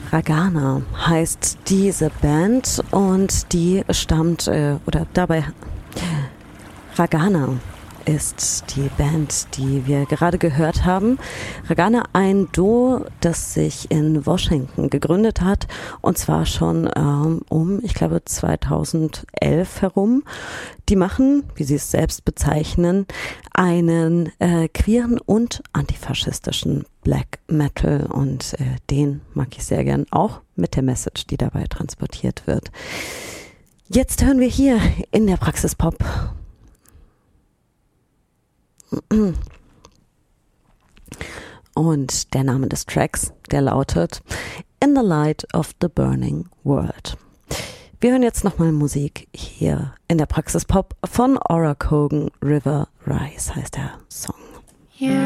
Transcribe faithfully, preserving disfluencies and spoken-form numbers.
Ragana heißt diese Band und die stammt, äh, oder dabei, Ragana ist die Band, die wir gerade gehört haben. Ragana, ein Duo, das sich in Washington gegründet hat, und zwar schon ähm, um, ich glaube, zweitausendelf herum. Die machen, wie sie es selbst bezeichnen, einen äh, queeren und antifaschistischen Black Metal, und äh, den mag ich sehr gern, auch mit der Message, die dabei transportiert wird. Jetzt hören wir hier in der Praxis Pop und der Name des Tracks, der lautet In the Light of the Burning World. Wir hören jetzt nochmal Musik hier in der Praxis Pop von Aura Kogan. River Rise heißt der Song. Yeah.